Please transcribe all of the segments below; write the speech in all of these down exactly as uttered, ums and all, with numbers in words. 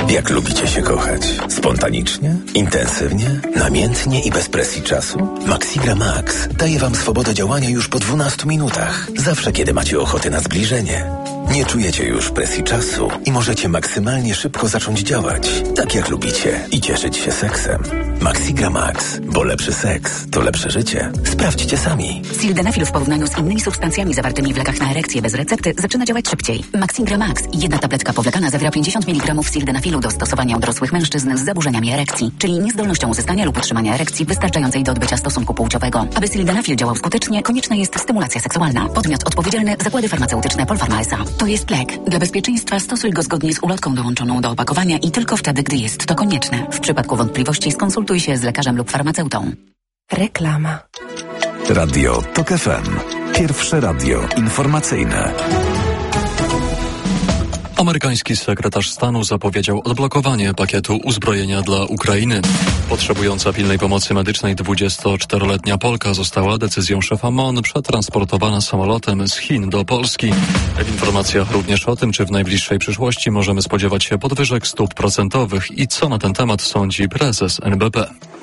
Jak lubicie się kochać? Spontanicznie? Intensywnie? Namiętnie i bez presji czasu? Maxigra Max daje Wam swobodę działania już po dwunastu minutach. Zawsze, kiedy macie ochotę na zbliżenie. Nie czujecie już presji czasu i możecie maksymalnie szybko zacząć działać, tak jak lubicie, i cieszyć się seksem. Maxigra Max, bo lepszy seks to lepsze życie. Sprawdźcie sami. Sildenafil w porównaniu z innymi substancjami zawartymi w lekach na erekcję bez recepty zaczyna działać szybciej. Maxigra Max, jedna tabletka powlekana zawiera pięćdziesiąt miligramów sildenafilu do stosowania u dorosłych mężczyzn z zaburzeniami erekcji, czyli niezdolnością uzyskania lub utrzymania erekcji wystarczającej do odbycia stosunku płciowego. Aby sildenafil działał skutecznie, konieczna jest stymulacja seksualna. Podmiot odpowiedzialny - zakłady farmaceutyczne Polpharma S A. To jest lek. Dla bezpieczeństwa stosuj go zgodnie z ulotką dołączoną do opakowania i tylko wtedy, gdy jest to konieczne. W przypadku wątpliwości skonsultuj się z lekarzem lub farmaceutą. Reklama. Radio TOK F M. Pierwsze radio informacyjne. Amerykański sekretarz stanu zapowiedział odblokowanie pakietu uzbrojenia dla Ukrainy. Potrzebująca pilnej pomocy medycznej dwudziestoczteroletnia Polka została decyzją szefa M O N przetransportowana samolotem z Chin do Polski. W informacjach również o tym, czy w najbliższej przyszłości możemy spodziewać się podwyżek stóp procentowych i co na ten temat sądzi prezes N B P.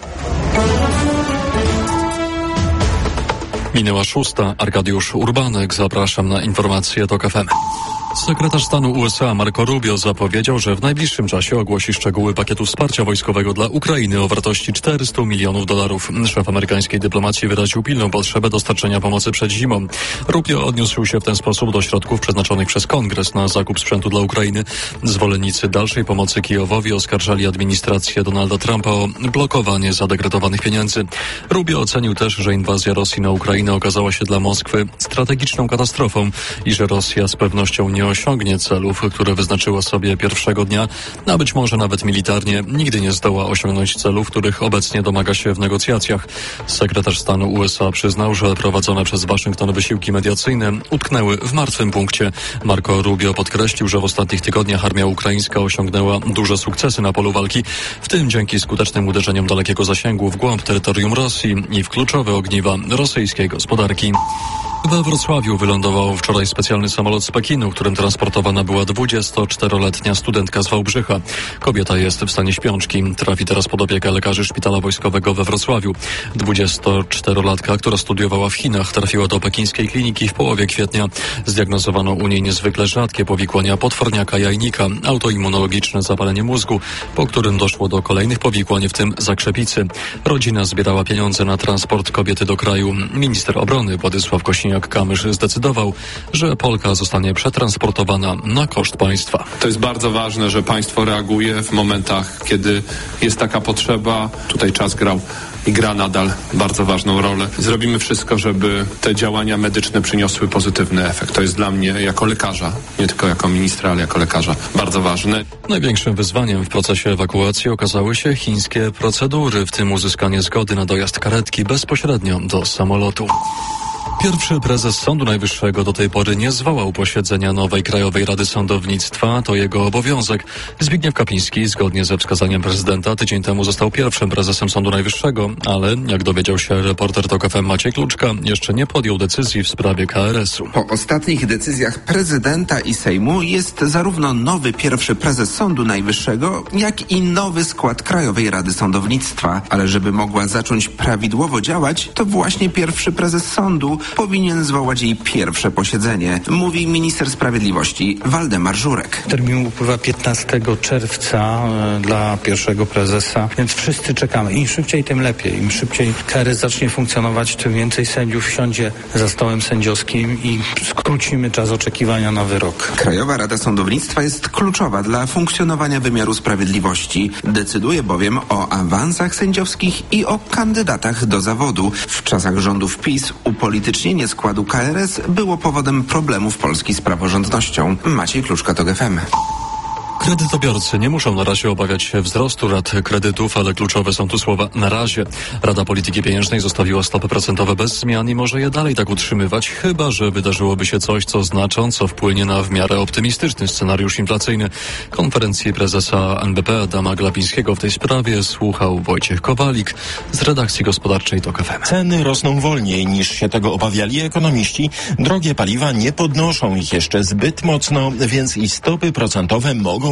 Minęła szósta. Arkadiusz Urbanek. Zapraszam na informacje TOK F M. Sekretarz stanu U S A Marco Rubio zapowiedział, że w najbliższym czasie ogłosi szczegóły pakietu wsparcia wojskowego dla Ukrainy o wartości czterysta milionów dolarów. Szef amerykańskiej dyplomacji wyraził pilną potrzebę dostarczenia pomocy przed zimą. Rubio odniósł się w ten sposób do środków przeznaczonych przez Kongres na zakup sprzętu dla Ukrainy. Zwolennicy dalszej pomocy Kijowowi oskarżali administrację Donalda Trumpa o blokowanie zadekretowanych pieniędzy. Rubio ocenił też, że inwazja Rosji na Ukrainę okazała się dla Moskwy strategiczną katastrofą i że Rosja z pewnością nie osiągnie celów, które wyznaczyła sobie pierwszego dnia, a być może nawet militarnie nigdy nie zdoła osiągnąć celów, których obecnie domaga się w negocjacjach. Sekretarz stanu U S A przyznał, że prowadzone przez Waszyngton wysiłki mediacyjne utknęły w martwym punkcie. Marco Rubio podkreślił, że w ostatnich tygodniach armia ukraińska osiągnęła duże sukcesy na polu walki, w tym dzięki skutecznym uderzeniom dalekiego zasięgu w głąb terytorium Rosji i w kluczowe ogniwa rosyjskiej gospodarki. We Wrocławiu wylądował wczoraj specjalny samolot z Pekinu, którym transportowana była dwudziestoczteroletnia studentka z Wałbrzycha. Kobieta jest w stanie śpiączki. Trafi teraz pod opiekę lekarzy Szpitala Wojskowego we Wrocławiu. dwudziestoczterolatka, która studiowała w Chinach, trafiła do pekińskiej kliniki w połowie kwietnia. Zdiagnozowano u niej niezwykle rzadkie powikłania potworniaka jajnika, autoimmunologiczne zapalenie mózgu, po którym doszło do kolejnych powikłań, w tym zakrzepicy. Rodzina zbierała pieniądze na transport kobiety do kraju. Minister obrony Władysław Kosiniak-Kamysz zdecydował, że Polka zostanie przetransportowana na koszt państwa. To jest bardzo ważne, że państwo reaguje w momentach, kiedy jest taka potrzeba. Tutaj czas grał i gra nadal bardzo ważną rolę. Zrobimy wszystko, żeby te działania medyczne przyniosły pozytywny efekt. To jest dla mnie jako lekarza, nie tylko jako ministra, ale jako lekarza bardzo ważne. Największym wyzwaniem w procesie ewakuacji okazały się chińskie procedury, w tym uzyskanie zgody na dojazd karetki bezpośrednio do samolotu. Pierwszy prezes Sądu Najwyższego do tej pory nie zwołał posiedzenia nowej Krajowej Rady Sądownictwa. To jego obowiązek. Zbigniew Kapiński, zgodnie ze wskazaniem prezydenta, tydzień temu został pierwszym prezesem Sądu Najwyższego, ale, jak dowiedział się reporter TOK F M Maciej Kluczka, jeszcze nie podjął decyzji w sprawie K R S u. Po ostatnich decyzjach prezydenta i Sejmu jest zarówno nowy pierwszy prezes Sądu Najwyższego, jak i nowy skład Krajowej Rady Sądownictwa. Ale żeby mogła zacząć prawidłowo działać, to właśnie pierwszy prezes sądu powinien zwołać jej pierwsze posiedzenie, mówi minister sprawiedliwości Waldemar Żurek. Termin upływa piętnastego czerwca dla pierwszego prezesa, więc wszyscy czekamy. Im szybciej, tym lepiej. Im szybciej K R S zacznie funkcjonować, tym więcej sędziów siądzie za stołem sędziowskim i skrócimy czas oczekiwania na wyrok. Krajowa Rada Sądownictwa jest kluczowa dla funkcjonowania wymiaru sprawiedliwości. Decyduje bowiem o awansach sędziowskich i o kandydatach do zawodu. W czasach rządów PiS upolitycznienie składu K R S było powodem problemów Polski z praworządnością. Maciej Kluczka, TOK F M. Kredytobiorcy nie muszą na razie obawiać się wzrostu rat kredytów, ale kluczowe są tu słowa na razie. Rada Polityki Pieniężnej zostawiła stopy procentowe bez zmian i może je dalej tak utrzymywać, chyba że wydarzyłoby się coś, co znacząco wpłynie na w miarę optymistyczny scenariusz inflacyjny. Konferencji prezesa N B P Adama Glapińskiego w tej sprawie słuchał Wojciech Kowalik z redakcji gospodarczej TOK F M. Ceny rosną wolniej niż się tego obawiali ekonomiści. Drogie paliwa nie podnoszą ich jeszcze zbyt mocno, więc i stopy procentowe mogą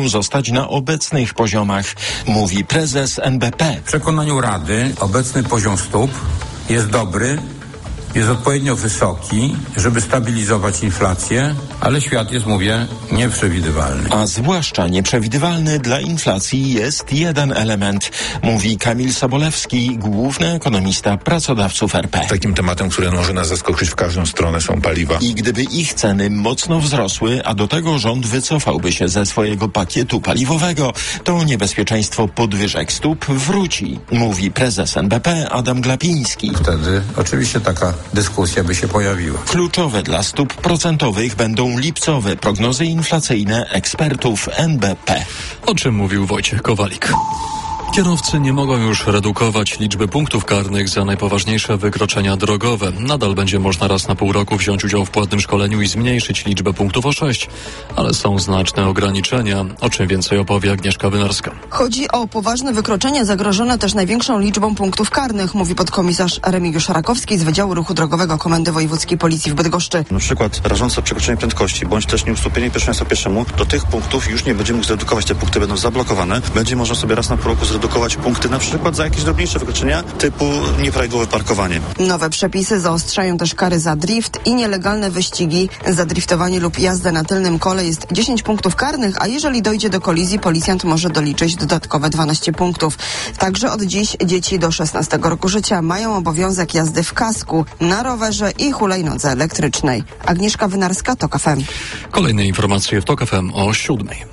mogą zostać na obecnych poziomach, mówi prezes N B P. W przekonaniu Rady obecny poziom stóp jest dobry, jest odpowiednio wysoki, żeby stabilizować inflację, ale świat jest, mówię, nieprzewidywalny. A zwłaszcza nieprzewidywalny dla inflacji jest jeden element, mówi Kamil Sobolewski, główny ekonomista pracodawców R P. Takim tematem, który może nas zaskoczyć w każdą stronę, są paliwa. I gdyby ich ceny mocno wzrosły, a do tego rząd wycofałby się ze swojego pakietu paliwowego, to niebezpieczeństwo podwyżek stóp wróci, mówi prezes N B P Adam Glapiński. Wtedy oczywiście taka dyskusja by się pojawiła. Kluczowe dla stóp procentowych będą lipcowe prognozy inflacyjne ekspertów N B P. O czym mówił Wojciech Kowalik. Kierowcy nie mogą już redukować liczby punktów karnych za najpoważniejsze wykroczenia drogowe. Nadal będzie można raz na pół roku wziąć udział w płatnym szkoleniu i zmniejszyć liczbę punktów o sześć, ale są znaczne ograniczenia, o czym więcej opowie Agnieszka Wynarska. Chodzi o poważne wykroczenia zagrożone też największą liczbą punktów karnych, mówi podkomisarz Remigiusz Rakowski z Wydziału Ruchu Drogowego Komendy Wojewódzkiej Policji w Bydgoszczy. Na przykład rażące przekroczenie prędkości bądź też nieustąpienie pierwszeństwa pieszemu, do tych punktów już nie będzie mógł zredukować. Te punkty będą zablokowane. Będzie można sobie raz na pół roku zredukować punkty na przykład za jakieś drobniejsze wykroczenia typu nieprawidłowe parkowanie. Nowe przepisy zaostrzają też kary za drift i nielegalne wyścigi. Za driftowanie lub jazdę na tylnym kole jest dziesięć punktów karnych, a jeżeli dojdzie do kolizji, policjant może doliczyć dodatkowe dwanaście punktów. Także od dziś dzieci do szesnastego roku życia mają obowiązek jazdy w kasku, na rowerze i hulajnodze elektrycznej. Agnieszka Wynarska, TOK F M. Kolejne informacje w TOK F M o siódmej.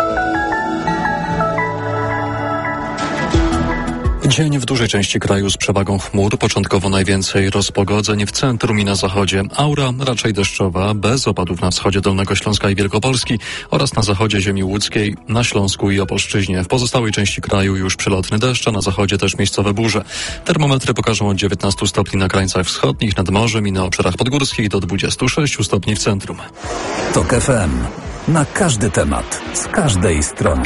Dzień w dużej części kraju z przewagą chmur, początkowo najwięcej rozpogodzeń w centrum i na zachodzie. Aura raczej deszczowa, bez opadów na wschodzie Dolnego Śląska i Wielkopolski oraz na zachodzie ziemi łódzkiej, na Śląsku i Opolszczyźnie. W pozostałej części kraju już przelotny deszcz, a na zachodzie też miejscowe burze. Termometry pokażą od dziewiętnastu stopni na krańcach wschodnich, nad morzem i na obszarach podgórskich do dwudziestu sześciu stopni w centrum. TOK F M. Na każdy temat, z każdej strony.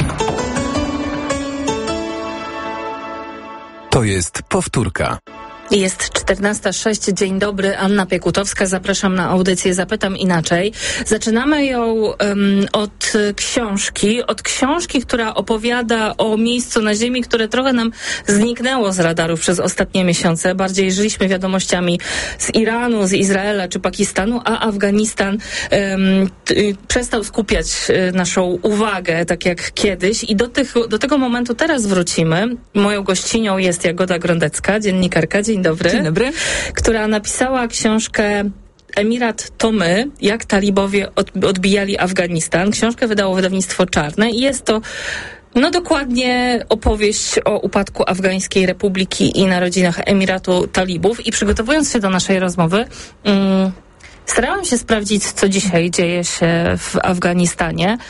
To jest powtórka. Jest czternasta sześć. Dzień dobry, Anna Piekutowska. Zapraszam na audycję Zapytam Inaczej. Zaczynamy ją um, od książki, od książki, która opowiada o miejscu na ziemi, które trochę nam zniknęło z radarów przez ostatnie miesiące. Bardziej żyliśmy wiadomościami z Iranu, z Izraela czy Pakistanu, a Afganistan um, t, przestał skupiać y, naszą uwagę, tak jak kiedyś. I do, tych, do tego momentu teraz wrócimy. Moją gościnią jest Jagoda Grondecka, dziennikarka. Dzień dobry. Dzień dobry. Która napisała książkę Emirat to my, jak talibowie odbijali Afganistan. Książkę wydało wydawnictwo Czarne i jest to no dokładnie opowieść o upadku Afgańskiej Republiki i narodzinach Emiratu Talibów. I przygotowując się do naszej rozmowy, um, starałam się sprawdzić, co dzisiaj dzieje się w Afganistanie,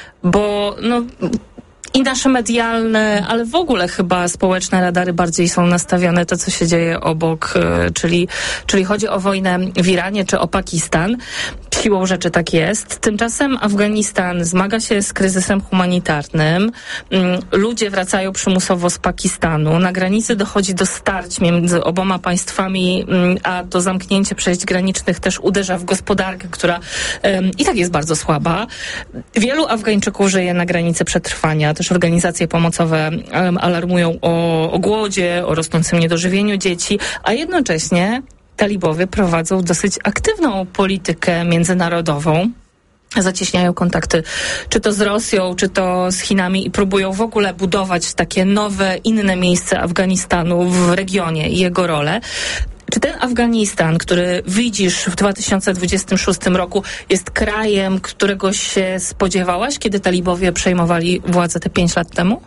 bo no... I nasze medialne, ale w ogóle chyba społeczne radary bardziej są nastawione to, co się dzieje obok, czyli, czyli chodzi o wojnę w Iranie czy o Pakistan. Siłą rzeczy tak jest. Tymczasem Afganistan zmaga się z kryzysem humanitarnym. Ludzie wracają przymusowo z Pakistanu. Na granicy dochodzi do starć między oboma państwami, a to zamknięcie przejść granicznych też uderza w gospodarkę, która um, i tak jest bardzo słaba. Wielu Afgańczyków żyje na granicy przetrwania. Też organizacje pomocowe um, alarmują o, o głodzie, o rosnącym niedożywieniu dzieci, a jednocześnie talibowie prowadzą dosyć aktywną politykę międzynarodową. Zacieśniają kontakty czy to z Rosją, czy to z Chinami i próbują w ogóle budować takie nowe, inne miejsce Afganistanu w regionie i jego rolę. Czy ten Afganistan, który widzisz w dwa tysiące dwudziestym szóstym roku, jest krajem, którego się spodziewałaś, kiedy talibowie przejmowali władzę te pięć lat temu?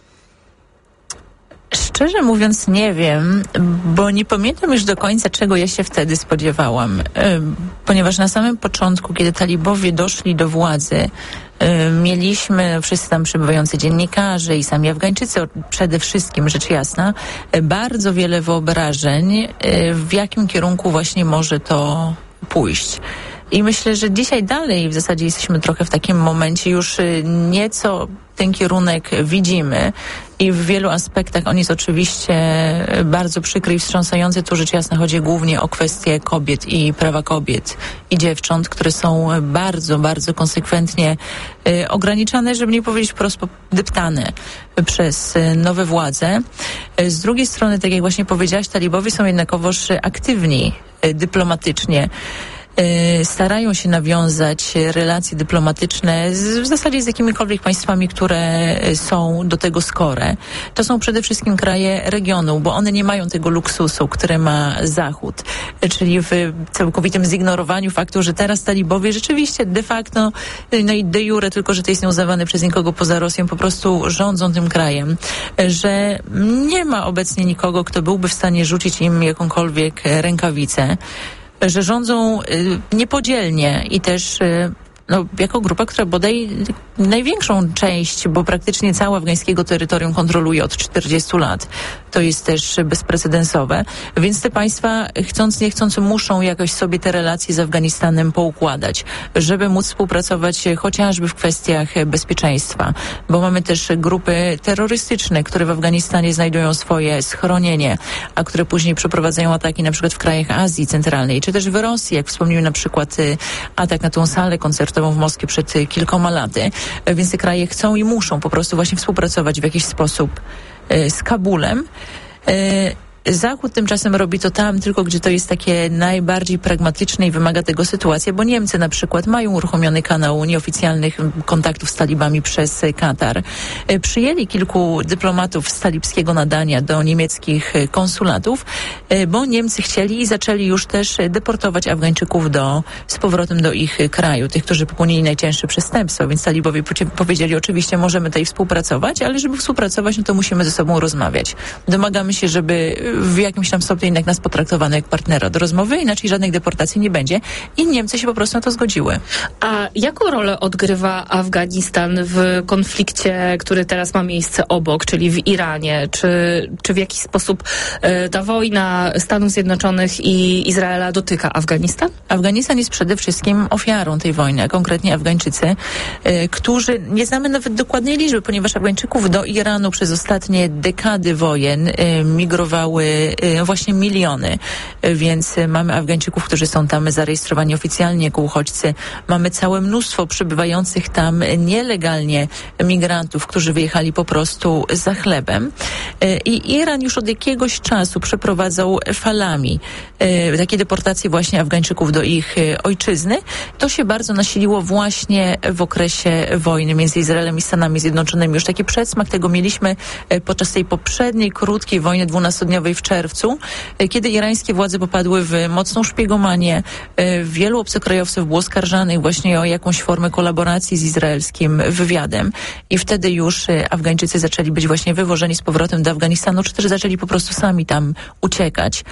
Szczerze mówiąc nie wiem, bo nie pamiętam już do końca, czego ja się wtedy spodziewałam. Ponieważ na samym początku, kiedy talibowie doszli do władzy, mieliśmy wszyscy tam przebywający dziennikarze i sami Afgańczycy, przede wszystkim, rzecz jasna, bardzo wiele wyobrażeń, w jakim kierunku właśnie może to pójść. I myślę, że dzisiaj dalej w zasadzie jesteśmy trochę w takim momencie już nieco ten kierunek widzimy i w wielu aspektach on jest oczywiście bardzo przykry i wstrząsający. Tu rzecz jasna chodzi głównie o kwestie kobiet i prawa kobiet i dziewcząt, które są bardzo, bardzo konsekwentnie y, ograniczane, żeby nie powiedzieć wprost deptane przez y, nowe władze. Y, z drugiej strony, tak jak właśnie powiedziałaś, talibowie są jednakowoż aktywni y, dyplomatycznie. Starają się nawiązać relacje dyplomatyczne z, w zasadzie z jakimikolwiek państwami, które są do tego skore. To są przede wszystkim kraje regionu, bo one nie mają tego luksusu, który ma Zachód, czyli w całkowitym zignorowaniu faktu, że teraz talibowie rzeczywiście de facto, no i de jure, tylko że to jest nieuznawane przez nikogo poza Rosją, po prostu rządzą tym krajem, że nie ma obecnie nikogo, kto byłby w stanie rzucić im jakąkolwiek rękawicę, że rządzą y, niepodzielnie i też y, no, jako grupa, która bodaj największą część, bo praktycznie całe afgańskiego terytorium kontroluje od czterdziestu lat. To jest też bezprecedensowe. Więc te państwa, chcąc nie chcąc, muszą jakoś sobie te relacje z Afganistanem poukładać, żeby móc współpracować chociażby w kwestiach bezpieczeństwa. Bo mamy też grupy terrorystyczne, które w Afganistanie znajdują swoje schronienie, a które później przeprowadzają ataki na przykład w krajach Azji Centralnej, czy też w Rosji, jak wspomniałem, na przykład atak na tą salę koncertową w Moskwie przed kilkoma laty. Więc te kraje chcą i muszą po prostu właśnie współpracować w jakiś sposób z Kabulem. Zachód tymczasem robi to tam, tylko gdzie to jest takie najbardziej pragmatyczne i wymaga tego sytuacja, bo Niemcy na przykład mają uruchomiony kanał nieoficjalnych kontaktów z talibami przez Katar. Przyjęli kilku dyplomatów z talibskiego nadania do niemieckich konsulatów, bo Niemcy chcieli i zaczęli już też deportować Afgańczyków do, z powrotem do ich kraju, tych, którzy popełnili najcięższe przestępstwa, więc talibowie powiedzieli, oczywiście możemy tutaj współpracować, ale żeby współpracować, no to musimy ze sobą rozmawiać. Domagamy się, żeby w jakimś tam stopniu jednak nas potraktowano jak partnera do rozmowy, inaczej żadnych deportacji nie będzie i Niemcy się po prostu na to zgodziły. A jaką rolę odgrywa Afganistan w konflikcie, który teraz ma miejsce obok, czyli w Iranie? Czy, czy w jakiś sposób e, ta wojna Stanów Zjednoczonych i Izraela dotyka Afganistan? Afganistan jest przede wszystkim ofiarą tej wojny, a konkretnie Afgańczycy, e, którzy, nie znamy nawet dokładnej liczby, ponieważ Afgańczyków do Iranu przez ostatnie dekady wojen e, migrowały właśnie miliony, więc mamy Afgańczyków, którzy są tam zarejestrowani oficjalnie jako uchodźcy. Mamy całe mnóstwo przybywających tam nielegalnie migrantów, którzy wyjechali po prostu za chlebem. I Iran już od jakiegoś czasu przeprowadzał falami takie deportacje właśnie Afgańczyków do ich ojczyzny. To się bardzo nasiliło właśnie w okresie wojny między Izraelem i Stanami Zjednoczonymi. Już taki przedsmak tego mieliśmy podczas tej poprzedniej, krótkiej wojny dwunastodniowej w czerwcu, kiedy irańskie władze popadły w mocną szpiegomanię. Wielu obcokrajowców było oskarżanych właśnie o jakąś formę kolaboracji z izraelskim wywiadem i wtedy już Afgańczycy zaczęli być właśnie wywożeni z powrotem do Afganistanu, czy też zaczęli po prostu sami tam uciekać.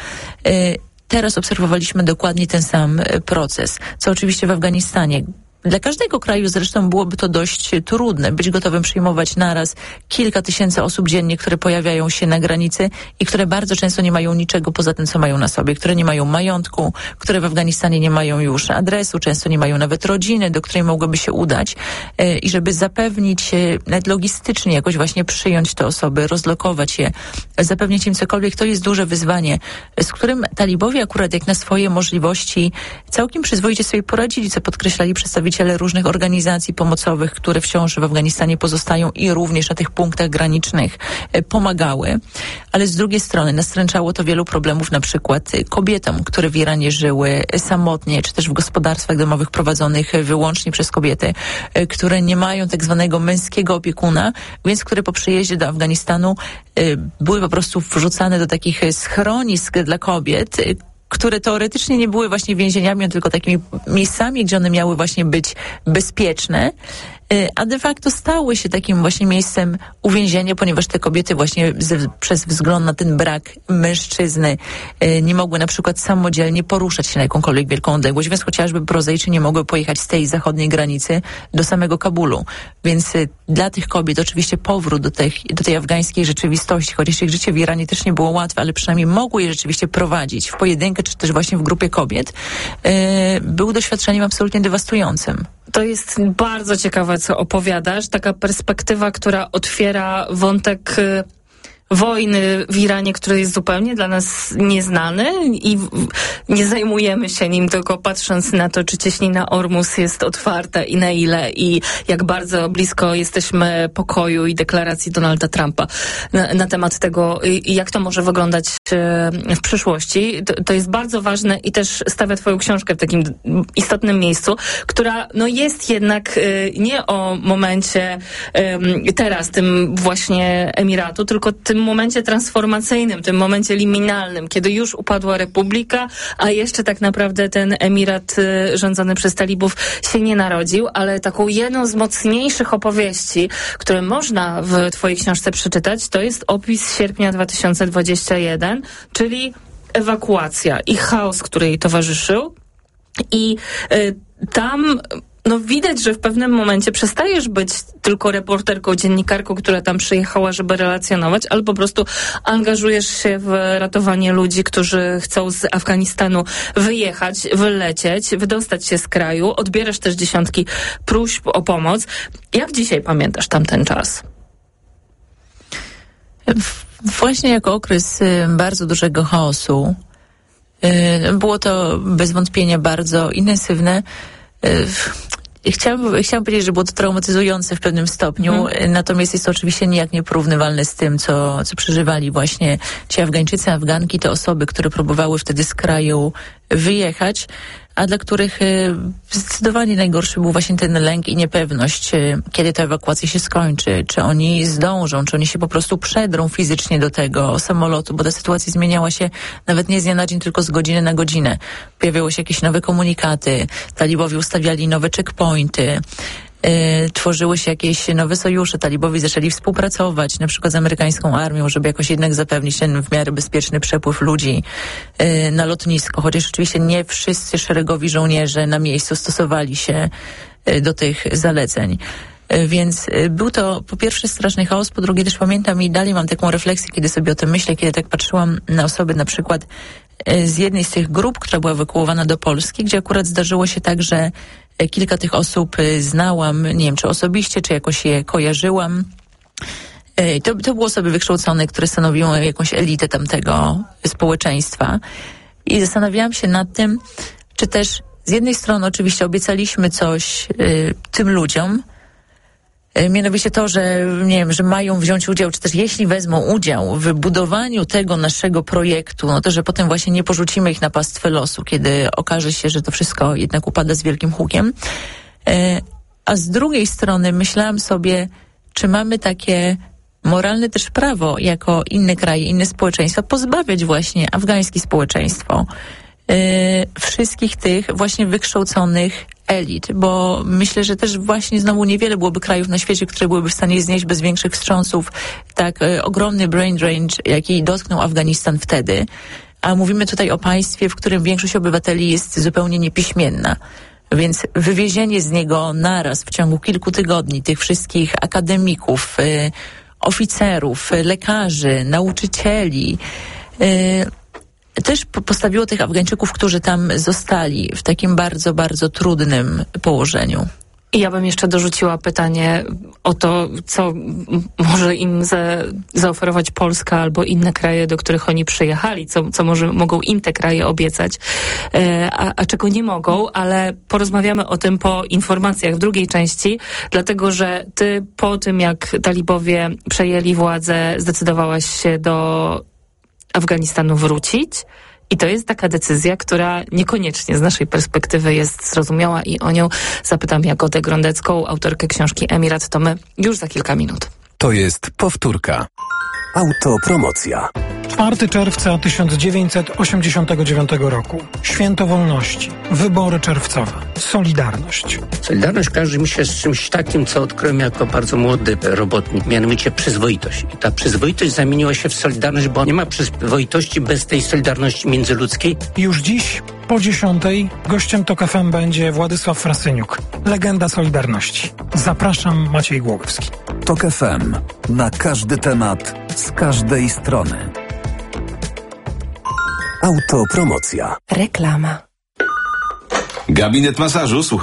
Teraz obserwowaliśmy dokładnie ten sam proces, co oczywiście w Afganistanie. Dla każdego kraju zresztą byłoby to dość trudne, być gotowym przyjmować naraz kilka tysięcy osób dziennie, które pojawiają się na granicy i które bardzo często nie mają niczego poza tym, co mają na sobie, które nie mają majątku, które w Afganistanie nie mają już adresu, często nie mają nawet rodziny, do której mogłyby się udać. I żeby zapewnić, nawet logistycznie jakoś właśnie przyjąć te osoby, rozlokować je, zapewnić im cokolwiek, to jest duże wyzwanie, z którym talibowie akurat jak na swoje możliwości całkiem przyzwoicie sobie poradzili, co podkreślali przedstawiciele różnych organizacji pomocowych, które wciąż w Afganistanie pozostają i również na tych punktach granicznych pomagały. Ale z drugiej strony nastręczało to wielu problemów na przykład kobietom, które w Iranie żyły samotnie, czy też w gospodarstwach domowych prowadzonych wyłącznie przez kobiety, które nie mają tak zwanego męskiego opiekuna, więc które po przyjeździe do Afganistanu były po prostu wrzucane do takich schronisk dla kobiet, które teoretycznie nie były właśnie więzieniami, tylko takimi miejscami, gdzie one miały właśnie być bezpieczne, a de facto stały się takim właśnie miejscem uwięzienia, ponieważ te kobiety właśnie z, przez wzgląd na ten brak mężczyzny nie mogły na przykład samodzielnie poruszać się na jakąkolwiek wielką odległość, więc chociażby prozaicznie nie mogły pojechać z tej zachodniej granicy do samego Kabulu. Więc dla tych kobiet oczywiście powrót do tej, do tej afgańskiej rzeczywistości, chociaż ich życie w Iranie też nie było łatwe, ale przynajmniej mogły je rzeczywiście prowadzić w pojedynkę, czy też właśnie w grupie kobiet, yy, był doświadczeniem absolutnie dewastującym. To jest bardzo ciekawa co opowiadasz. Taka perspektywa, która otwiera wątek y, wojny w Iranie, który jest zupełnie dla nas nieznany i nie zajmujemy się nim, tylko patrząc na to, czy cieśnina Ormus jest otwarta i na ile i jak bardzo blisko jesteśmy pokoju i deklaracji Donalda Trumpa na, na temat tego, jak to może wyglądać w przyszłości. To, to jest bardzo ważne i też stawia twoją książkę w takim istotnym miejscu, która no jest jednak nie o momencie teraz, tym właśnie Emiratu, tylko tym momencie transformacyjnym, tym momencie liminalnym, kiedy już upadła republika, a jeszcze tak naprawdę ten emirat y, rządzony przez talibów się nie narodził, ale taką jedną z mocniejszych opowieści, które można w twojej książce przeczytać, to jest opis sierpnia dwa tysiące dwudziestego pierwszego, czyli ewakuacja i chaos, który jej towarzyszył. I y, tam no widać, że w pewnym momencie przestajesz być tylko reporterką, dziennikarką, która tam przyjechała, żeby relacjonować, ale po prostu angażujesz się w ratowanie ludzi, którzy chcą z Afganistanu wyjechać, wylecieć, wydostać się z kraju. Odbierasz też dziesiątki próśb o pomoc. Jak dzisiaj pamiętasz tamten czas? Właśnie jako okres bardzo dużego chaosu. Było to bez wątpienia bardzo intensywne. Chciałabym, chciałam powiedzieć, że było to traumatyzujące w pewnym stopniu, hmm. natomiast jest to oczywiście nijak nieporównywalne z tym, co, co przeżywali właśnie ci Afgańczycy, Afganki, te osoby, które próbowały wtedy z kraju wyjechać, a dla których y, zdecydowanie najgorszy był właśnie ten lęk i niepewność, y, kiedy ta ewakuacja się skończy, czy oni zdążą, czy oni się po prostu przedrą fizycznie do tego samolotu, bo ta sytuacja zmieniała się nawet nie z dnia na dzień, tylko z godziny na godzinę. Pojawiały się jakieś nowe komunikaty, talibowie ustawiali nowe checkpointy, Yy, tworzyły się jakieś nowe sojusze, talibowie zaczęli współpracować, na przykład z amerykańską armią, żeby jakoś jednak zapewnić ten w miarę bezpieczny przepływ ludzi yy, na lotnisko, chociaż oczywiście nie wszyscy szeregowi żołnierze na miejscu stosowali się yy, do tych zaleceń. Yy, więc yy, był to po pierwsze straszny chaos, po drugie też pamiętam i dalej mam taką refleksję, kiedy sobie o tym myślę, kiedy tak patrzyłam na osoby na przykład yy, z jednej z tych grup, która była ewakuowana do Polski, gdzie akurat zdarzyło się tak, że kilka tych osób znałam, nie wiem, czy osobiście, czy jakoś je kojarzyłam. To, to były osoby wykształcone, które stanowiły jakąś elitę tamtego społeczeństwa. I zastanawiałam się nad tym, czy też z jednej strony oczywiście obiecaliśmy coś y, tym ludziom, y, mianowicie to, że nie wiem, że mają wziąć udział, czy też jeśli wezmą udział w budowaniu tego naszego projektu, no to, że potem właśnie nie porzucimy ich na pastwę losu, kiedy okaże się, że to wszystko jednak upada z wielkim hukiem. Y, a z drugiej strony myślałam sobie, czy mamy takie moralne też prawo, jako inne kraje, inne społeczeństwa, pozbawiać właśnie afgańskie społeczeństwo yy, wszystkich tych właśnie wykształconych elit, bo myślę, że też właśnie znowu niewiele byłoby krajów na świecie, które byłyby w stanie znieść bez większych wstrząsów tak y, ogromny brain drain, jaki dotknął Afganistan wtedy, a mówimy tutaj o państwie, w którym większość obywateli jest zupełnie niepiśmienna. Więc wywiezienie z niego naraz w ciągu kilku tygodni tych wszystkich akademików, y, oficerów, lekarzy, nauczycieli, yy, też postawiło tych Afgańczyków, którzy tam zostali, w takim bardzo, bardzo trudnym położeniu. I ja bym jeszcze dorzuciła pytanie o to, co może im za, zaoferować Polska albo inne kraje, do których oni przyjechali, co, co może mogą im te kraje obiecać, a, a czego nie mogą, ale porozmawiamy o tym po informacjach w drugiej części, dlatego że ty po tym, jak talibowie przejęli władzę, zdecydowałaś się do Afganistanu wrócić. I to jest taka decyzja, która niekoniecznie z naszej perspektywy jest zrozumiała i o nią zapytam Jagodę Grondecką, autorkę książki Emirat to my, już za kilka minut. To jest powtórka. Autopromocja. czwartego czerwca tysiąc dziewięćset osiemdziesiątego dziewiątego roku. Święto Wolności. Wybory czerwcowe. Solidarność. Solidarność kojarzy mi się z czymś takim, co odkryłem jako bardzo młody robotnik, mianowicie przyzwoitość. I ta przyzwoitość zamieniła się w solidarność, bo nie ma przyzwoitości bez tej solidarności międzyludzkiej. Już dziś po dziesiątej gościem Tok F M będzie Władysław Frasyniuk, legenda Solidarności. Zapraszam, Maciej Głogowski. Tok F M. Na każdy temat, z każdej strony. Autopromocja. Reklama. Gabinet masażu, słucham. Cześć.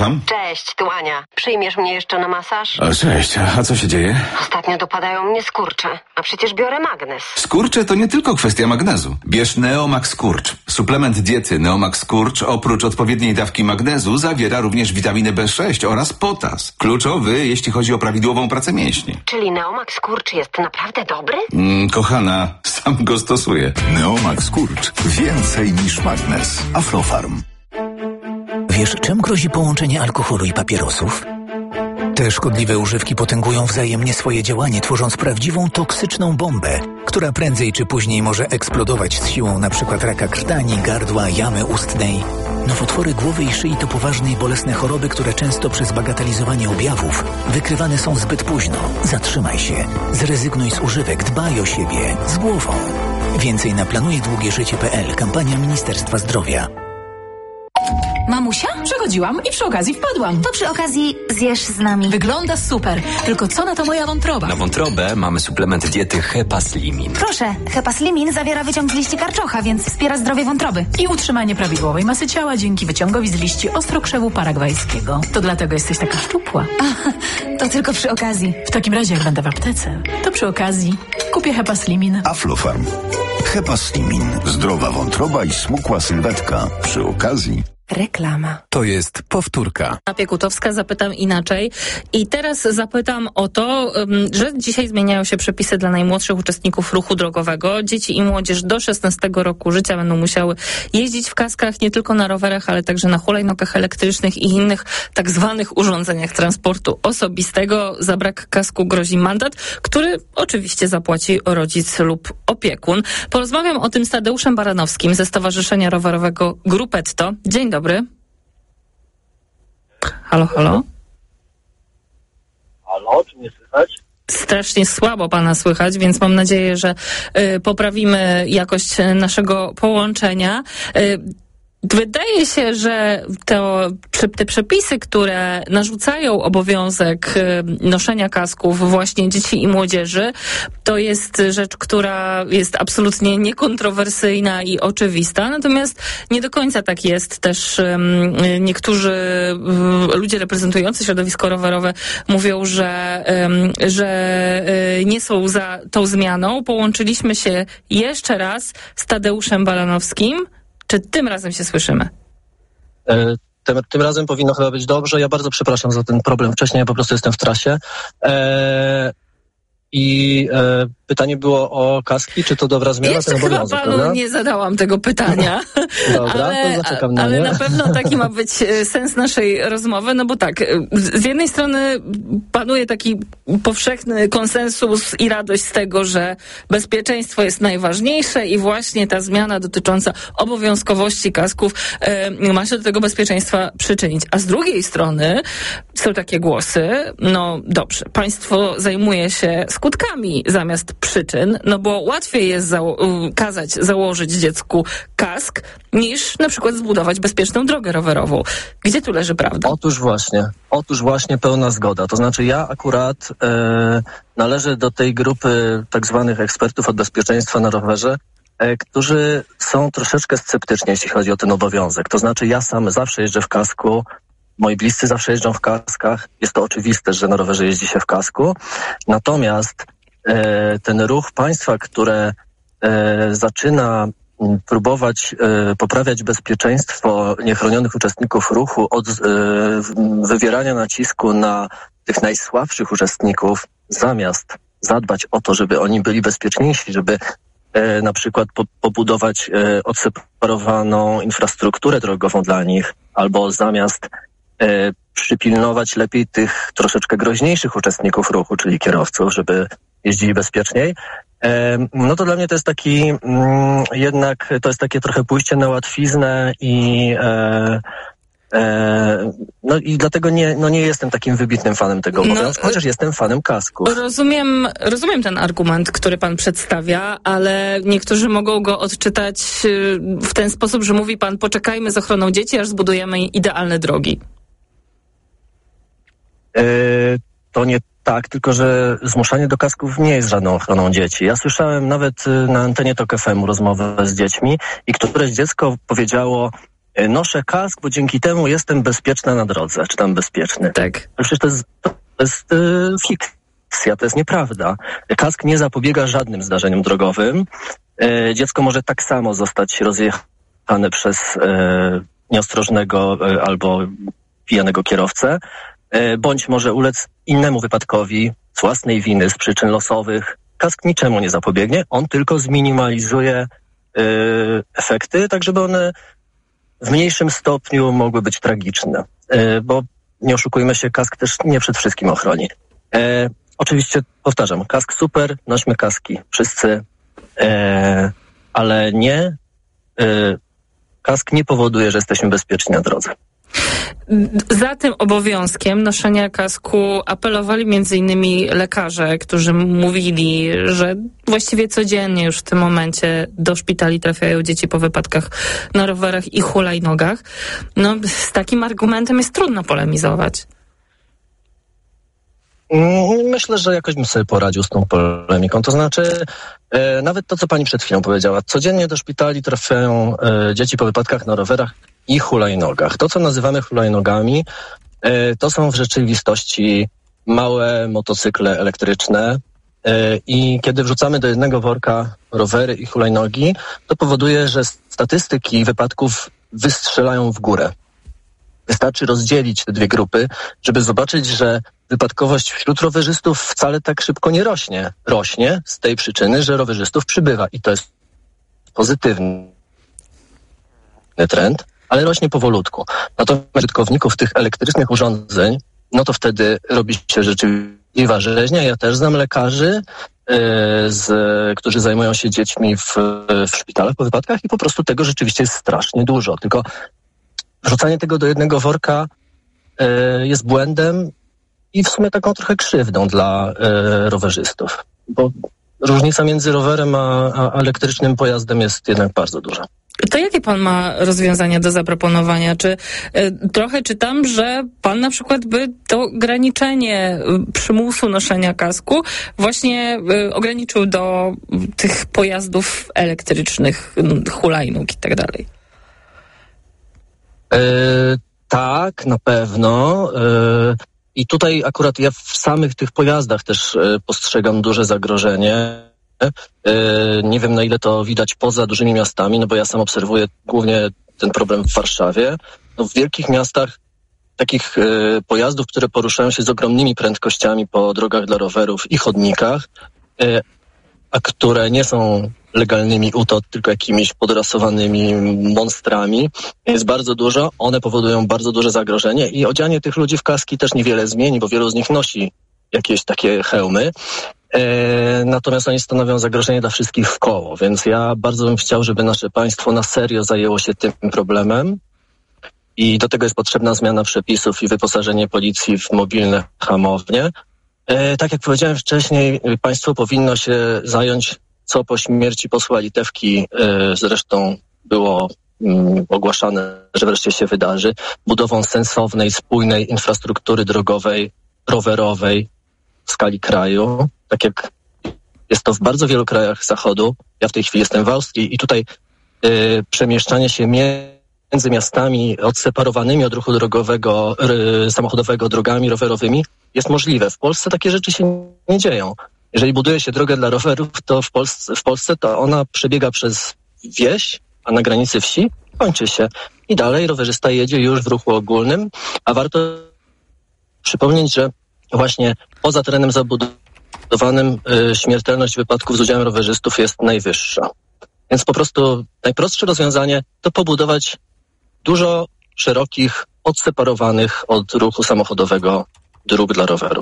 Cześć, tu Ania. Przyjmiesz mnie jeszcze na masaż? O, cześć, a co się dzieje? Ostatnio dopadają mnie skurcze, a przecież biorę magnes. Skurcze to nie tylko kwestia magnezu. Bierz Neomax Skurcz. Suplement diety Neomax Skurcz oprócz odpowiedniej dawki magnezu zawiera również witaminę B sześć oraz potas. Kluczowy, jeśli chodzi o prawidłową pracę mięśni. Czyli Neomax Skurcz jest naprawdę dobry? Mm, kochana, sam go stosuję. Neomax Skurcz. Więcej niż magnes. Aflofarm. Wiesz, czym grozi połączenie alkoholu i papierosów? Te szkodliwe używki potęgują wzajemnie swoje działanie, tworząc prawdziwą toksyczną bombę, która prędzej czy później może eksplodować z siłą np. raka krtani, gardła, jamy ustnej. Nowotwory głowy i szyi to poważne i bolesne choroby, które często przez bagatelizowanie objawów wykrywane są zbyt późno. Zatrzymaj się, zrezygnuj z używek, dbaj o siebie, z głową. Więcej na planuje długie życie kropka p l. Kampania Ministerstwa Zdrowia. Mamusia? Przechodziłam i przy okazji wpadłam. To przy okazji zjesz z nami. Wygląda super. Tylko co na to moja wątroba? Na wątrobę mamy suplement diety Hepaslimin. Proszę, Hepaslimin zawiera wyciąg z liści karczocha, więc wspiera zdrowie wątroby. I utrzymanie prawidłowej masy ciała dzięki wyciągowi z liści ostrokrzewu paragwajskiego. To dlatego jesteś taka szczupła. A, to tylko przy okazji. W takim razie, jak będę w aptece, to przy okazji kupię Hepaslimin. Aflofarm. Hepaslimin. Zdrowa wątroba i smukła sylwetka. Przy okazji reklama. To jest powtórka. Piekutowska, zapytam inaczej. I teraz zapytam o to, że dzisiaj zmieniają się przepisy dla najmłodszych uczestników ruchu drogowego. Dzieci i młodzież do szesnastego roku życia będą musiały jeździć w kaskach nie tylko na rowerach, ale także na hulajnogach elektrycznych i innych tak zwanych urządzeniach transportu osobistego. Za brak kasku grozi mandat, który oczywiście zapłaci rodzic lub opiekun. Porozmawiam o tym z Tadeuszem Baranowskim ze Stowarzyszenia Rowerowego Grupetto. Dzień dobry. Dobry. Halo, halo? Halo, czy mnie słychać? Strasznie słabo pana słychać, więc mam nadzieję, że y, poprawimy jakość naszego połączenia. Y, Wydaje się, że to, te przepisy, które narzucają obowiązek noszenia kasków właśnie dzieci i młodzieży, to jest rzecz, która jest absolutnie niekontrowersyjna i oczywista. Natomiast nie do końca tak jest. Też um, niektórzy um, ludzie reprezentujący środowisko rowerowe mówią, że, um, że um, nie są za tą zmianą. Połączyliśmy się jeszcze raz z Tadeuszem Baranowskim. Czy tym razem się słyszymy? E, tym, tym razem powinno chyba być dobrze. Ja bardzo przepraszam za ten problem wcześniej, ja po prostu jestem w trasie. E, I e, pytanie było o kaski, czy to dobra zmiana? Jeszcze ten chyba obowiązek, panu prawda? nie zadałam tego pytania. Dobra, ale, to zaczekam na ale nie. na pewno taki ma być sens naszej rozmowy, no bo tak, z jednej strony panuje taki powszechny konsensus i radość z tego, że bezpieczeństwo jest najważniejsze i właśnie ta zmiana dotycząca obowiązkowości kasków e, ma się do tego bezpieczeństwa przyczynić. A z drugiej strony są takie głosy, no dobrze, państwo zajmuje się skutkami zamiast przyczyn, no bo łatwiej jest zało- kazać założyć dziecku kask, niż na przykład zbudować bezpieczną drogę rowerową. Gdzie tu leży prawda? Otóż właśnie, otóż właśnie pełna zgoda. To znaczy ja akurat e, należę do tej grupy tak zwanych ekspertów od bezpieczeństwa na rowerze, e, którzy są troszeczkę sceptyczni, jeśli chodzi o ten obowiązek. To znaczy ja sam zawsze jeżdżę w kasku, moi bliscy zawsze jeżdżą w kaskach. Jest to oczywiste, że na rowerze jeździ się w kasku. Natomiast e, ten ruch państwa, które e, zaczyna próbować e, poprawiać bezpieczeństwo niechronionych uczestników ruchu od e, wywierania nacisku na tych najsłabszych uczestników, zamiast zadbać o to, żeby oni byli bezpieczniejsi, żeby e, na przykład po, pobudować e, odseparowaną infrastrukturę drogową dla nich, albo zamiast e, przypilnować lepiej tych troszeczkę groźniejszych uczestników ruchu, czyli kierowców, żeby jeździli bezpieczniej. No to dla mnie to jest taki mm, jednak, to jest takie trochę pójście na łatwiznę i e, e, no i dlatego nie, no nie jestem takim wybitnym fanem tego obowiązku, no, chociaż jestem fanem kasku. Rozumiem, rozumiem ten argument, który pan przedstawia, ale niektórzy mogą go odczytać w ten sposób, że mówi pan, poczekajmy z ochroną dzieci, aż zbudujemy idealne drogi. E, to nie tak, tylko że zmuszanie do kasków nie jest żadną ochroną dzieci. Ja słyszałem nawet na antenie Tok F M rozmowę z dziećmi i któreś dziecko powiedziało, noszę kask, bo dzięki temu jestem bezpieczna na drodze, czy tam bezpieczny. Tak. Przecież to jest, to jest yy, fikcja, to jest nieprawda. Kask nie zapobiega żadnym zdarzeniom drogowym. Yy, dziecko może tak samo zostać rozjechane przez yy, nieostrożnego yy, albo pijanego kierowcę, yy, bądź może ulec innemu wypadkowi z własnej winy, z przyczyn losowych. Kask niczemu nie zapobiegnie, on tylko zminimalizuje yy, efekty, tak żeby one w mniejszym stopniu mogły być tragiczne, yy, bo nie oszukujmy się, kask też nie przed wszystkim ochroni. Yy, oczywiście, powtarzam, kask super, nośmy kaski, wszyscy, yy, ale nie, yy, kask nie powoduje, że jesteśmy bezpieczni na drodze. Za tym obowiązkiem noszenia kasku apelowali między innymi lekarze, którzy mówili, że właściwie codziennie już w tym momencie do szpitali trafiają dzieci po wypadkach na rowerach i hulajnogach. No, z takim argumentem jest trudno polemizować. Myślę, że jakoś bym sobie poradził z tą polemiką. To znaczy, e, nawet to, co pani przed chwilą powiedziała, codziennie do szpitali trafiają e, dzieci po wypadkach na rowerach i hulajnogach. To, co nazywamy hulajnogami, e, to są w rzeczywistości małe motocykle elektryczne e, i kiedy wrzucamy do jednego worka rowery i hulajnogi, to powoduje, że statystyki wypadków wystrzelają w górę. Wystarczy rozdzielić te dwie grupy, żeby zobaczyć, że wypadkowość wśród rowerzystów wcale tak szybko nie rośnie. Rośnie z tej przyczyny, że rowerzystów przybywa i to jest pozytywny trend, ale rośnie powolutku. Natomiast użytkowników tych elektrycznych urządzeń, no to wtedy robi się rzeczywista rzeźnia. Ja też znam lekarzy, yy, z, którzy zajmują się dziećmi w, w szpitalach po wypadkach i po prostu tego rzeczywiście jest strasznie dużo. Tylko wrzucanie tego do jednego worka y, jest błędem i w sumie taką trochę krzywdą dla y, rowerzystów, bo różnica między rowerem a, a elektrycznym pojazdem jest jednak bardzo duża. To jakie pan ma rozwiązania do zaproponowania? Czy y, trochę czytam, że pan na przykład by to ograniczenie y, przymusu noszenia kasku właśnie y, ograniczył do y, tych pojazdów elektrycznych, y, hulajnóg i tak dalej? Yy, tak, na pewno. Yy, I tutaj akurat ja w samych tych pojazdach też yy, postrzegam duże zagrożenie. Yy, nie wiem, na ile to widać poza dużymi miastami, no bo ja sam obserwuję głównie ten problem w Warszawie. No, w wielkich miastach takich yy, pojazdów, które poruszają się z ogromnymi prędkościami po drogach dla rowerów i chodnikach, yy, a które nie są legalnymi U T O, tylko jakimiś podrasowanymi monstrami, jest bardzo dużo. One powodują bardzo duże zagrożenie i odzianie tych ludzi w kaski też niewiele zmieni, bo wielu z nich nosi jakieś takie hełmy. E, natomiast oni stanowią zagrożenie dla wszystkich w koło, więc ja bardzo bym chciał, żeby nasze państwo na serio zajęło się tym problemem i do tego jest potrzebna zmiana przepisów i wyposażenie policji w mobilne hamownie. E, tak jak powiedziałem wcześniej, państwo powinno się zająć, co po śmierci posła Litewki e, zresztą było mm, ogłaszane, że wreszcie się wydarzy, budową sensownej, spójnej infrastruktury drogowej, rowerowej w skali kraju, tak jak jest to w bardzo wielu krajach Zachodu. Ja w tej chwili jestem w Austrii i tutaj e, przemieszczanie się między miastami odseparowanymi od ruchu drogowego, r, samochodowego drogami rowerowymi jest możliwe. W Polsce takie rzeczy się nie dzieją. Jeżeli buduje się drogę dla rowerów, to w Polsce, w Polsce to ona przebiega przez wieś, a na granicy wsi kończy się. I dalej rowerzysta jedzie już w ruchu ogólnym, a warto przypomnieć, że właśnie poza terenem zabudowanym y, śmiertelność wypadków z udziałem rowerzystów jest najwyższa. Więc po prostu najprostsze rozwiązanie to pobudować dużo szerokich, odseparowanych od ruchu samochodowego dróg dla roweru.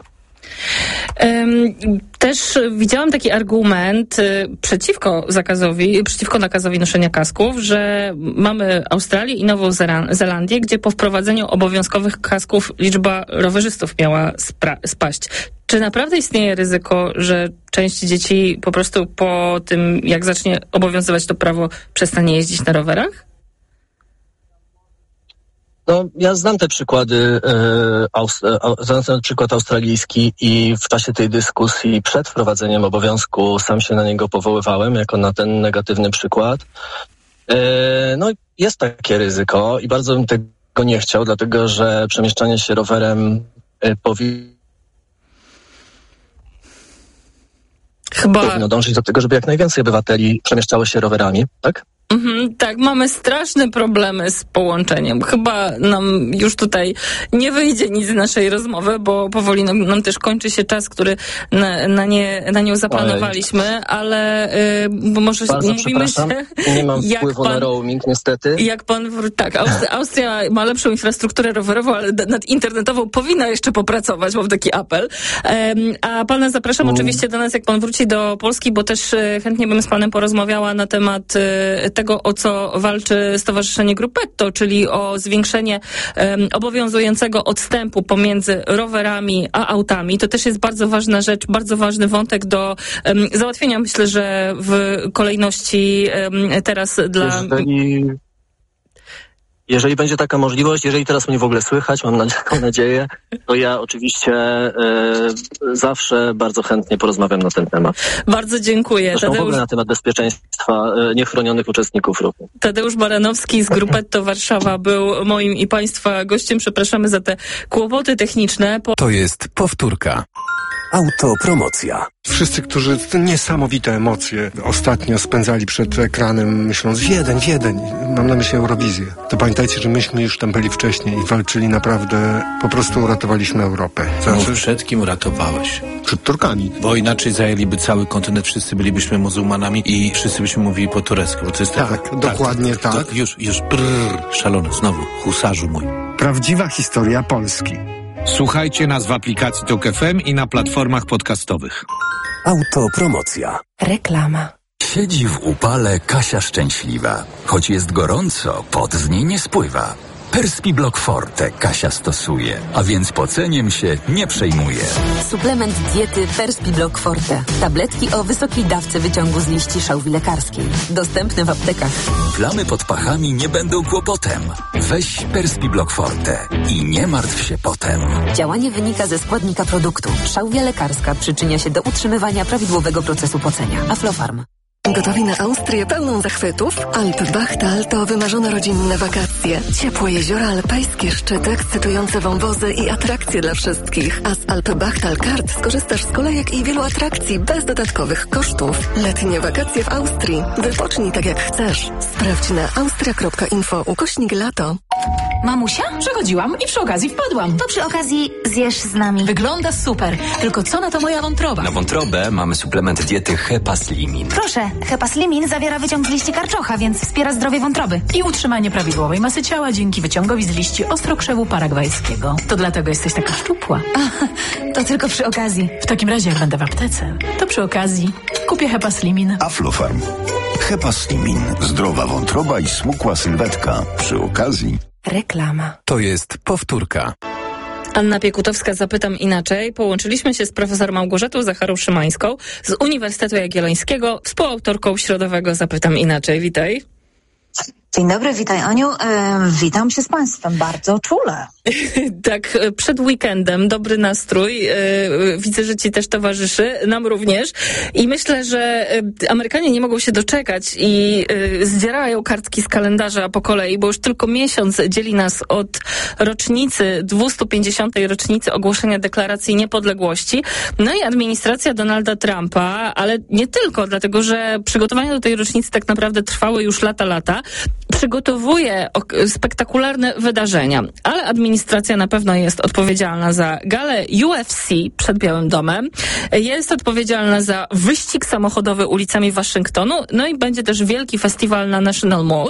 Też widziałam taki argument przeciwko zakazowi, przeciwko nakazowi noszenia kasków, że mamy Australię i Nową Zelandię, gdzie po wprowadzeniu obowiązkowych kasków liczba rowerzystów miała spra- spaść. Czy naprawdę istnieje ryzyko, że część dzieci po prostu po tym, jak zacznie obowiązywać to prawo, przestanie jeździć na rowerach? No, ja znam te przykłady, e, Aust- e, znam ten przykład australijski i w czasie tej dyskusji przed wprowadzeniem obowiązku sam się na niego powoływałem jako na ten negatywny przykład. No jest takie ryzyko i bardzo bym tego nie chciał, dlatego że przemieszczanie się rowerem powinno Chyba... powinno dążyć do tego, żeby jak najwięcej obywateli przemieszczało się rowerami, tak? Mhm, tak, mamy straszne problemy z połączeniem. Chyba nam już tutaj nie wyjdzie nic z naszej rozmowy, bo powoli nam, nam też kończy się czas, który na, na, nie, na nią zaplanowaliśmy, ale y, bo może Bardzo mówimy się... Nie mam jak wpływu pan, na roaming, niestety. Jak pan... Tak, Austria, Austria ma lepszą infrastrukturę rowerową, ale nad internetową powinna jeszcze popracować, mam taki apel. Um, a pana zapraszam mm. oczywiście do nas, jak pan wróci do Polski, bo też y, chętnie bym z panem porozmawiała na temat y, tego, o co walczy Stowarzyszenie Gruppetto, czyli o zwiększenie um, obowiązującego odstępu pomiędzy rowerami a autami. To też jest bardzo ważna rzecz, bardzo ważny wątek do um, załatwienia, myślę, że w kolejności um, teraz dla... Jeżeli... Jeżeli będzie taka możliwość, jeżeli teraz mnie w ogóle słychać, mam nadzie- taką nadzieję, to ja oczywiście e, zawsze bardzo chętnie porozmawiam na ten temat. Bardzo dziękuję. Zresztą Tadeusz... w ogóle na temat bezpieczeństwa e, niechronionych uczestników ruchu. Tadeusz Baranowski z Gruppetto Warszawa był moim i państwa gościem. Przepraszamy za te kłopoty techniczne. Po... To jest powtórka. Autopromocja. Wszyscy, którzy te niesamowite emocje ostatnio spędzali przed ekranem, myśląc Wiedeń, Wiedeń, mam na myśli Eurowizję, to pamiętajcie, że myśmy już tam byli wcześniej i walczyli naprawdę, po prostu uratowaliśmy Europę. Znaczy... Przed kim uratowałeś? Przed Turkami. Bo inaczej zajęliby cały kontynent, wszyscy bylibyśmy muzułmanami i wszyscy byśmy mówili po turecku. Bo to jest tak, tak, dokładnie tak. tak. tak. Już, już, brrr, szalony, znowu, husarzu mój. Prawdziwa historia Polski. Słuchajcie nas w aplikacji Tok F M i na platformach podcastowych. Autopromocja. Reklama. Siedzi w upale Kasia szczęśliwa. Choć jest gorąco, pot z niej nie spływa. Perspiblock Forte Kasia stosuje, a więc poceniem się nie przejmuje. Suplement diety Perspiblock Forte. Tabletki o wysokiej dawce wyciągu z liści szałwi lekarskiej. Dostępne w aptekach. Plamy pod pachami nie będą kłopotem. Weź Perspiblock Forte i nie martw się potem. Działanie wynika ze składnika produktu. Szałwia lekarska przyczynia się do utrzymywania prawidłowego procesu pocenia. Aflofarm. Gotowi na Austrię pełną zachwytów? Alpbachtal to wymarzone rodzinne wakacje. Ciepłe jeziora alpejskie, szczyty, ekscytujące wąwozy i atrakcje dla wszystkich. A z Alpbachtal Card skorzystasz z kolejek i wielu atrakcji bez dodatkowych kosztów. Letnie wakacje w Austrii. Wypocznij tak jak chcesz. Sprawdź na austria kropka info ukośnik lato. Mamusia? Przechodziłam i przy okazji wpadłam. To przy okazji zjesz z nami. Wygląda super. Tylko co na to moja wątroba? Na wątrobę mamy suplement diety Hepaslimin. Proszę, Hepaslimin zawiera wyciąg z liści karczocha, więc wspiera zdrowie wątroby. I utrzymanie prawidłowej masy ciała dzięki wyciągowi z liści ostrokrzewu paragwajskiego. To dlatego jesteś taka szczupła. A, to tylko przy okazji. W takim razie jak będę w aptece, to przy okazji kupię Hepaslimin. Aflofarm. Hepaslimin. Zdrowa wątroba i smukła sylwetka. Przy okazji... Reklama. To jest powtórka. Anna Piekutowska, zapytam inaczej. Połączyliśmy się z profesor Małgorzatą Zacharą-Szymańską z Uniwersytetu Jagiellońskiego, współautorką środowego Zapytam inaczej. Witaj. Dzień dobry, witaj Aniu. E, witam się z Państwem bardzo czule. Tak, przed weekendem dobry nastrój. E, widzę, że Ci też towarzyszy, nam również. I myślę, że Amerykanie nie mogą się doczekać i e, zdzierają kartki z kalendarza po kolei, bo już tylko miesiąc dzieli nas od rocznicy, dwieście pięćdziesiątej rocznicy ogłoszenia Deklaracji Niepodległości. No i administracja Donalda Trumpa, ale nie tylko, dlatego że przygotowania do tej rocznicy tak naprawdę trwały już lata, lata. Przygotowuje spektakularne wydarzenia, ale administracja na pewno jest odpowiedzialna za galę U F C przed Białym Domem, jest odpowiedzialna za wyścig samochodowy ulicami Waszyngtonu, no i będzie też wielki festiwal na National Mall.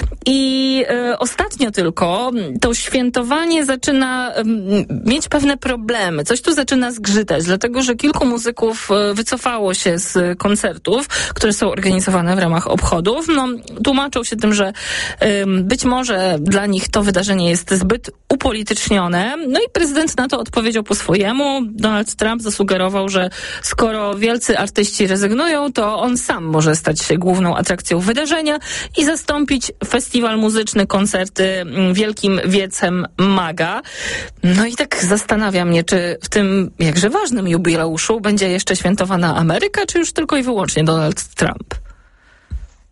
I e, ostatnio tylko to świętowanie zaczyna e, mieć pewne problemy, coś tu zaczyna zgrzytać, dlatego że kilku muzyków e, wycofało się z koncertów, które są organizowane w ramach obchodów. No, tłumaczą się tym, że być może dla nich to wydarzenie jest zbyt upolitycznione. No i prezydent na to odpowiedział po swojemu. Donald Trump zasugerował, że skoro wielcy artyści rezygnują, to on sam może stać się główną atrakcją wydarzenia i zastąpić festiwal muzyczny, koncerty wielkim wiecem MAGA. No i tak zastanawia mnie, czy w tym jakże ważnym jubileuszu będzie jeszcze świętowana Ameryka, czy już tylko i wyłącznie Donald Trump?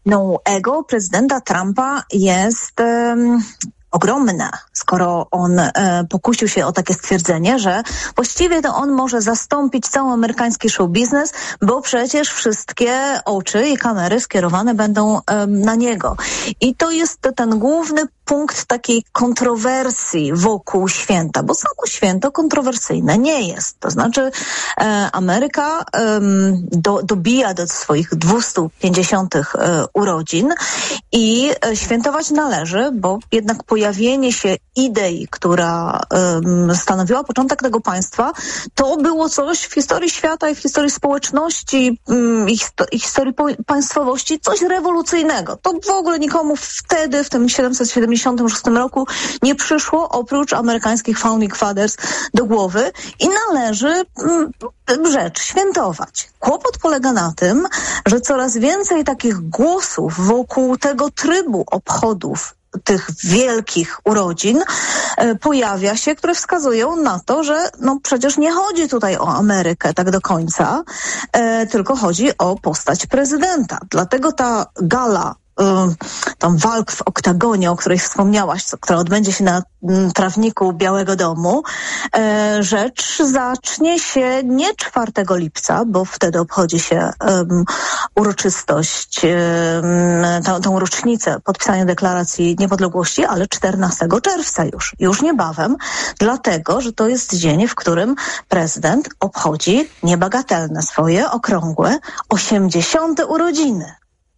No, ego prezydenta Trumpa jest um, ogromne, skoro on e, pokusił się o takie stwierdzenie, że właściwie to on może zastąpić cały amerykański show biznes, bo przecież wszystkie oczy i kamery skierowane będą e, na niego. I to jest ten główny punkt takiej kontrowersji wokół święta, bo samo święto kontrowersyjne nie jest. To znaczy e, Ameryka e, do, dobija do swoich dwieście pięćdziesiątych e, urodzin i e, świętować należy, bo jednak pojawienie się idei, która e, stanowiła początek tego państwa, to było coś w historii świata i w historii społeczności e, i, i historii po, państwowości, coś rewolucyjnego. To w ogóle nikomu wtedy, w tym siedemset siedemdziesiątym szóstym roku nie przyszło oprócz amerykańskich founding fathers do głowy i należy mm, rzecz świętować. Kłopot polega na tym, że coraz więcej takich głosów wokół tego trybu obchodów tych wielkich urodzin e, pojawia się, które wskazują na to, że no przecież nie chodzi tutaj o Amerykę tak do końca, e, tylko chodzi o postać prezydenta. Dlatego ta gala, tą walk w oktagonie, o której wspomniałaś, która odbędzie się na trawniku Białego Domu, rzecz zacznie się nie czwartego lipca, bo wtedy obchodzi się um, uroczystość, um, tą, tą rocznicę podpisania Deklaracji Niepodległości, ale czternastego czerwca już, już niebawem, dlatego, że to jest dzień, w którym prezydent obchodzi niebagatelne swoje, okrągłe, osiemdziesiąte urodziny.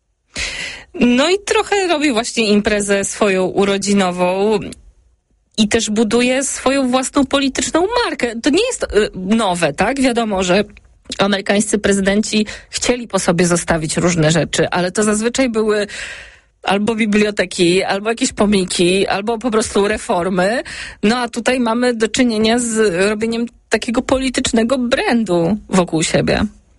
No i trochę robi właśnie imprezę swoją urodzinową i też buduje swoją własną polityczną markę. To nie jest y, nowe, tak? Wiadomo, że amerykańscy prezydenci chcieli po sobie zostawić różne rzeczy, ale to zazwyczaj były albo biblioteki, albo jakieś pomniki, albo po prostu reformy. No a tutaj mamy do czynienia z robieniem takiego politycznego brandu wokół siebie.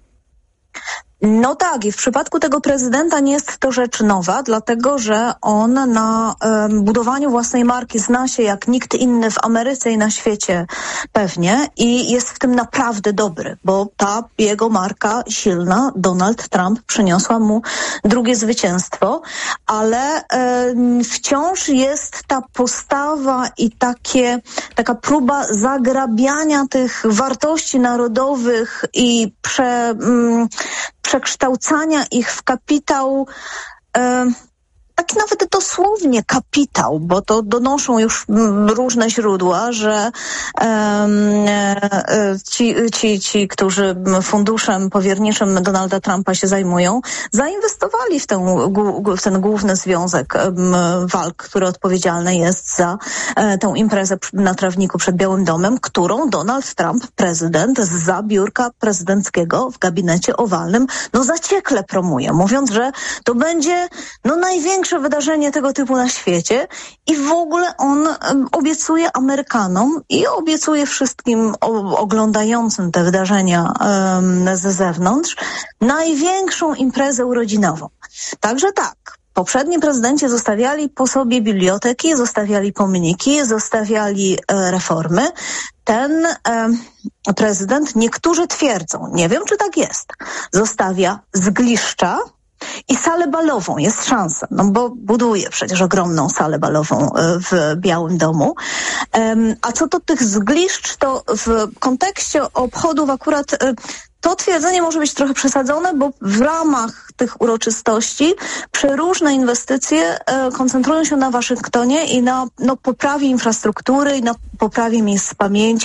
No tak, i w przypadku tego prezydenta nie jest to rzecz nowa, dlatego że on na um, budowaniu własnej marki zna się jak nikt inny w Ameryce i na świecie pewnie i jest w tym naprawdę dobry, bo ta jego marka silna, Donald Trump, przyniosła mu drugie zwycięstwo, ale um, wciąż jest ta postawa i takie, taka próba zagrabiania tych wartości narodowych i prze... Um, przekształcania ich w kapitał, e, taki nawet dosłownie kapitał, bo to donoszą już różne źródła, że e, e, ci, ci, ci, którzy funduszem powierniczym Donalda Trumpa się zajmują, zainwestowali w ten, w ten główny związek e, walk, który odpowiedzialny jest za e, tę imprezę na trawniku przed Białym Domem, którą Donald Trump, prezydent, zza biurka prezydenckiego w gabinecie owalnym, no zaciekle promuje, mówiąc, że to będzie no największe wydarzenie tego typu na świecie i w ogóle on um, obiecuje Amerykanom i obiecuje wszystkim o, oglądającym te wydarzenia um, ze zewnątrz największą imprezę urodzinową. Także tak, poprzedni prezydenci zostawiali po sobie biblioteki, zostawiali pomniki, zostawiali e, reformy. Ten e, prezydent, niektórzy twierdzą, nie wiem czy tak jest, zostawia zgliszcza i salę balową, jest szansa, no bo buduje przecież ogromną salę balową w Białym Domu. A co do tych zgliszcz, to w kontekście obchodów akurat to twierdzenie może być trochę przesadzone, bo w ramach tych uroczystości przeróżne inwestycje koncentrują się na Waszyngtonie i na no, poprawie infrastruktury i na poprawie miejsc pamięci